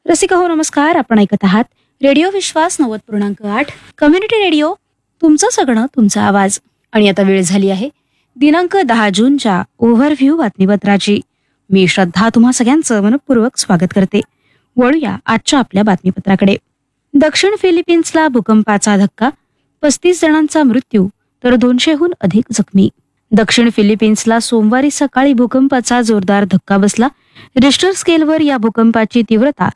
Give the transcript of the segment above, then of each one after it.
रसिका हो नमस्कार. आपण ऐकत आहात रेडिओ विश्वास 90.8 कम्युनिटी रेडिओ. तुमचं सगळं तुमचा आवाज. आणि आता वेळ झाली आहे दिनांक 10 जूनच्या ओव्हरव्ह्यू बातमीपत्राची. मी श्रद्धा तुम्हा सगळ्यांचं मनपूर्वक स्वागत करते. वळूया आजच्या आपल्या बातमीपत्राकडे. दक्षिण फिलिपिन्सला भूकंपाचा धक्का, 35 जणांचा मृत्यू तर 200हून अधिक जखमी. दक्षिण फिलिपिन्सला सोमवारी सकाळी भूकंपाचा जोरदार धक्का बसला. रिश्टर स्केलवर या भूकंपाची तीव्रता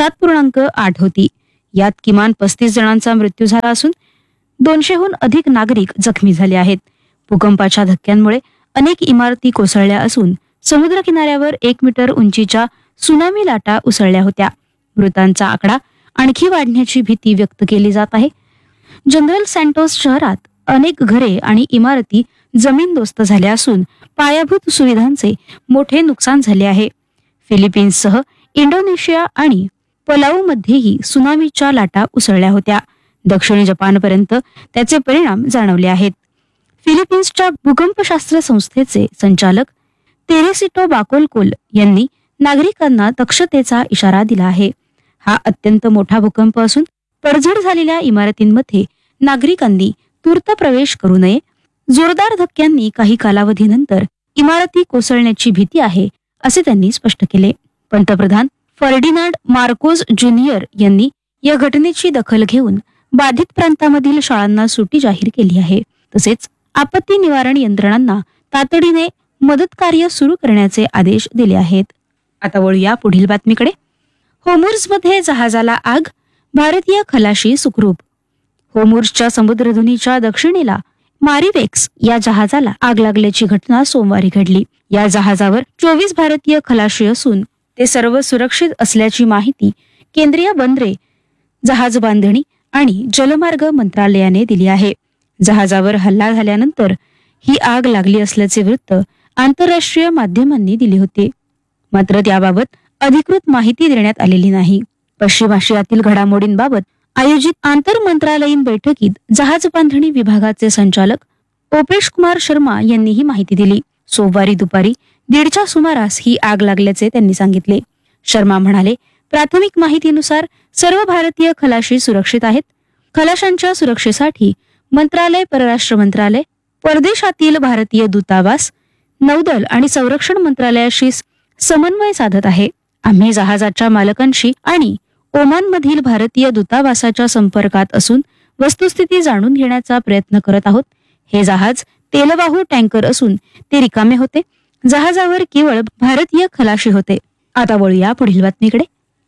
7.8 होती. यात किमान 35 जणांचा मृत्यू झाला असून 200हून अधिक नागरिक जखमी झाले आहेत. भूकंपाच्या धक्क्यांमुळे अनेक इमारती कोसळल्या असून समुद्र किनाऱ्यावर 1 मीटर उंचीच्या सुनामी लाटा उसळल्या होत्या. मृतांचा आकडा आणखी वाढण्याची भीती व्यक्त केली जात आहे. जनरल सँटोस शहरात अनेक घरे आणि इमारती जमीनदोस्त झाल्या असून पायाभूत सुविधांचे मोठे नुकसान झाले आहे. फिलिपिन्ससह इंडोनेशिया आणि पलाऊमध्येही सुनामीच्या लाटा उसळल्या होत्या. दक्षिण जपानपर्यंत त्याचे परिणाम जाणवले आहेत. फिलिपिन्सच्या भूकंपशास्त्र संस्थेचे संचालक तेरेसिटो बाकोलकोल यांनी नागरिकांना दक्षतेचा इशारा दिला आहे. हा अत्यंत मोठा भूकंप असून पडझड झालेल्या इमारतींमध्ये नागरिकांनी तूर्त प्रवेश करू नये. जोरदार धक्क्यांनी काही कालावधीनंतर इमारती कोसळण्याची भीती आहे असे त्यांनी स्पष्ट केले. पंतप्रधान फर्डिनांड मार्कोस ज्युनियर यांनी या घटनेची दखल घेऊन बाधित प्रांतामधील शाळांना सुट्टी जाहीर केली आहे. तसेच आपत्ती निवारण यंत्रणांना तातडीने मदत कार्य सुरू करण्याचे आदेश दिले आहेत. आता वळूया पुढील बातमीकडे. होर्मुझमध्ये जहाजाला आग, भारतीय खलाशी सुखरूप. होर्मुझच्या समुद्रधुनीच्या दक्षिणेला मारिवेक्स या जहाजाला आग लागल्याची घटना सोमवारी घडली. या जहाजावर 24 भारतीय खलाशी असून ते सर्व सुरक्षित असल्याची माहिती केंद्रीय बंदरे, जहाज बांधणी आणि जलमार्ग मंत्रालयाने दिली आहे. जहाजावर हल्ला झाल्यानंतर ही आग लागली असल्याचे वृत्त आंतरराष्ट्रीय माध्यमांनी दिले होते. मात्र त्याबाबत अधिकृत माहिती देण्यात आलेली नाही. पश्चिम आशियातील घडामोडींबाबत आयोजित आंतर मंत्रालयीन बैठकीत जहाज बांधणी विभागाचे संचालक ओपेश कुमार शर्मा यांनी ही माहिती दिली. सोमवारी दुपारी 1:30च्या सुमारास ही आग लागल्याचे त्यांनी सांगितले. शर्मा म्हणाले, प्राथमिक माहितीनुसार सर्व भारतीय खलाशी सुरक्षित आहेत. खलाशांच्या सुरक्षेसाठी मंत्रालय, परराष्ट्र मंत्रालय, परदेशातील भारतीय दूतावास, नौदल आणि संरक्षण मंत्रालयाशी समन्वय साधत आहे. आम्ही जहाजाच्या मालकांशी आणि ओमानमधील भारतीय दूतावासाच्या संपर्कात असून वस्तुस्थिती जाणून घेण्याचा प्रयत्न करत आहोत. हे जहाज तेलवाहू टँकर असून ते रिकामे होते. जहाजावर केवळ भारतीय खलाशी होते. आता वळूया पुढील बातमीकडे.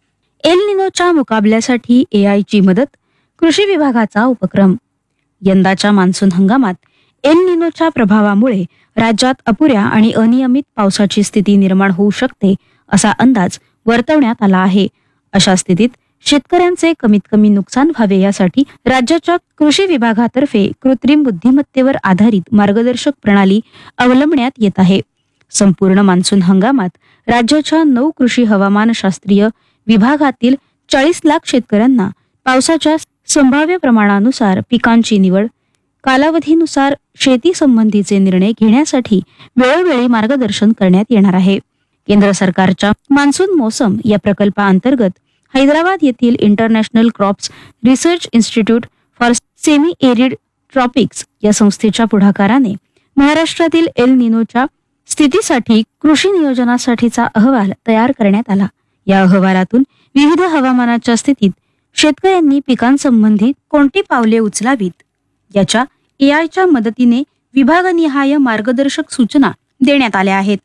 एल निनोच्या मुकाबल्यासाठी एआयची मदत, कृषी विभागाचा उपक्रम. यंदाच्या मान्सून हंगामात एल निनोच्या प्रभावामुळे राज्यात अपुऱ्या आणि अनियमित पावसाची स्थिती निर्माण होऊ शकते असा अंदाज वर्तवण्यात आला आहे. अशा स्थितीत शेतकऱ्यांचे कमीत कमी नुकसान व्हावे यासाठी राज्याच्या कृषी विभागातर्फे कृत्रिम बुद्धिमत्तेवर आधारित मार्गदर्शक प्रणाली अवलंबण्यात येत आहे. संपूर्ण मान्सून हंगामात राज्याच्या 9 कृषी हवामानशास्त्रीय विभागातील 40 लाख शेतकऱ्यांना पावसाच्या संभाव्य प्रमाणानुसार पिकांची निवड, कालावधीनुसार शेती संबंधीचे निर्णय घेण्यासाठी वेळोवेळी मार्गदर्शन करण्यात येणार आहे. केंद्र सरकारच्या मान्सून मोसम या प्रकल्पाअंतर्गत हैदराबाद येथील international crops research institute for semi arid tropics या संस्थेच्या पुढाकाराने महाराष्ट्रातील एल निनोच्या स्थितीसाठी कृषी नियोजनासाठीचा अहवाल तयार करण्यात आला. या अहवालातून विविध हवामानाच्या स्थितीत शेतकऱ्यांनी पिकांसंबंधी कोणती पावले उचलावीत याच्या एआयच्या मदतीने विभागनिहाय मार्गदर्शक सूचना देण्यात आल्या आहेत.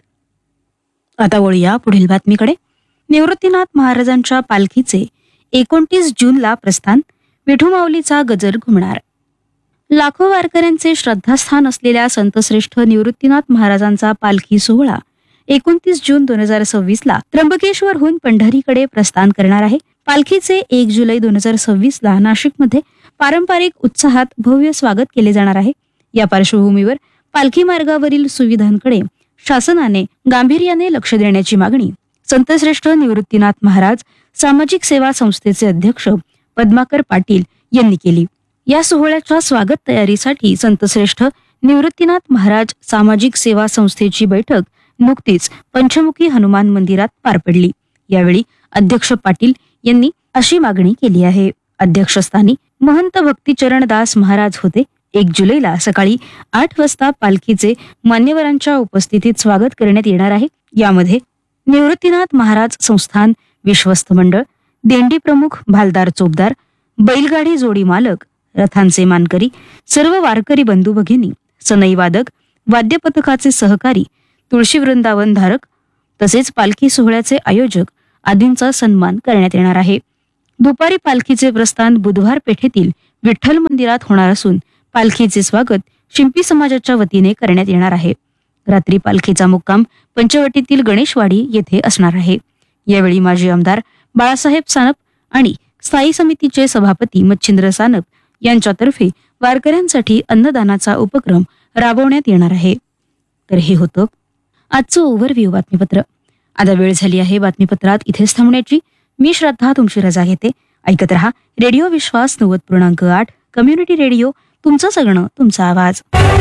आता वळूया पुढील बातमीकडे. निवृत्तीनाथ महाराजांच्या पालखीचे 29 जूनला प्रस्थान, विठुमाऊलीचा गजर घुमणार. लाखो वारकऱ्यांचे श्रद्धास्थान असलेल्या संतश्रेष्ठ निवृत्तीनाथ महाराजांचा पालखी सोहळा 29 जून 2026ला त्र्यंबकेश्वरहून पंढरीकडे प्रस्थान करणार आहे. पालखीचे 1 जुलै 2026ला नाशिकमध्ये पारंपरिक उत्साहात भव्य स्वागत केले जाणार आहे. या पार्श्वभूमीवर पालखी मार्गावरील सुविधांकडे शासनाने गांभीर्याने लक्ष देण्याची मागणी संतश्रेष्ठ निवृत्तीनाथ महाराज सामाजिक सेवा संस्थेचे अध्यक्ष पद्माकर पाटील यांनी केली. या सोहळ्याच्या स्वागत तयारीसाठी संतश्रेष्ठ निवृत्तीनाथ महाराज सामाजिक सेवा संस्थेची बैठक नुकतीच पंचमुखी हनुमान मंदिरात पार पडली. यावेळी अध्यक्ष पाटील यांनी अशी मागणी केली आहे. अध्यक्षस्थानी महंत भक्तीचरण दास महाराज होते. 1 जुलैला सकाळी 8 वाजता पालखीचे मान्यवरांच्या उपस्थितीत स्वागत करण्यात येणार आहे. यामध्ये निवृत्तीनाथ महाराज संस्थान विश्वस्त मंडळ, दिंडी प्रमुख भालदार चोपदार, बैलगाडी जोडी मालक, रथांचे मानकरी, सर्व वारकरी बंधू भगिनी, सनई वादक, वाद्य पथकाचे सहकारी, तुळशी वृंदावन धारक तसेच पालखी सोहळ्याचे आयोजक आदींचा सन्मान करण्यात येणार आहे. दुपारी पालखीचे प्रस्थान बुधवार पेठेतील विठ्ठल मंदिरात होणार असून पालखीचे स्वागत शिंपी समाजाच्या वतीने करण्यात येणार आहे. रात्री पालखीचा मुक्काम पंचवटीतील गणेशवाडी येथे असणार आहे. यावेळी माजी आमदार बाळासाहेब सानप आणि स्थायी समितीचे सभापती मच्छिंद्र सानप यांच्यातर्फे वारकऱ्यांसाठी अन्नदानाचा उपक्रम राबवण्यात येणार आहे. तर हे होतं आजचं ओव्हरव्ह्यू बातमीपत्र. आता वेळ झाली आहे बातमीपत्रात इथेच थांबण्याची. मी श्रद्धा तुमची रजा घेते. ऐकत रहा रेडिओ विश्वास 90.8 कम्युनिटी रेडिओ, तुमचं सगळं तुमचा आवाज.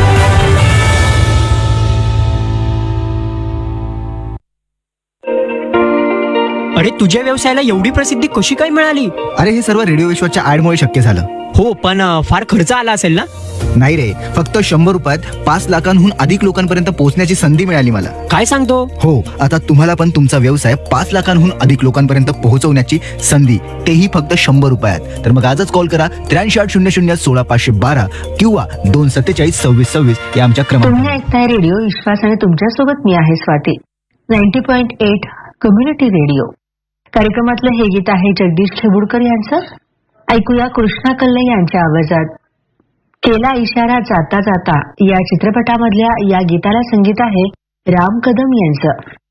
अरे तुझ्या व्यवसायाला एवढी प्रसिद्धी कशी काय मिळाली? अरे हे सर्व रेडिओ विश्वासच्या ऍडमुळे शक्य झालं. हो, पण फार खर्च आला असेल ना? नाही रे, फक्त 100 रुपयात 5 लाखांहून अधिक लोकांपर्यंत पोहोचण्याची संधी मिळाली मला. काय सांगतो? हो, आता तुम्हाला पण तुमचा व्यवसाय 5 लाखांहून अधिक लोकांपर्यंत पोहोचवण्याची संधी, तेही फक्त 100 रुपयात. तर मग आजच कॉल करा 8380016512 किंवा 2472626 या आमच्या क्रमांक. तुम्ही ऐकताय रेडिओ विश्वास आणि तुमच्यासोबत मी आहे स्वाती. 90.8 कम्युनिटी रेडिओ कार्यक्रमातलं हे गीत आहे जगदीश खेबुडकर यांचं. ऐकूया कृष्णा कल्ले यांच्या आवाजात. केला इशारा जाता जाता या चित्रपटामधल्या या गीताला संगीत आहे राम कदम यांचं.